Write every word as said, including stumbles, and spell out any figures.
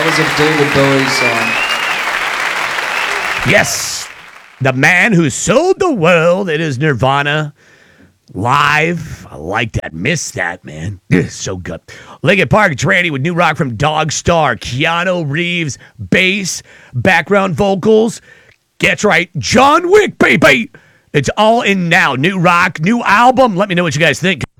was a David Bowie song. Yes, the man who sold the world. It is Nirvana live. I like that. Miss that, man. So good. Linkin Park, it's Randy with new rock from Dog Star. Keanu Reeves, bass, background vocals. That's right, John Wick, baby. It's all in now. New rock, new album. Let me know what you guys think.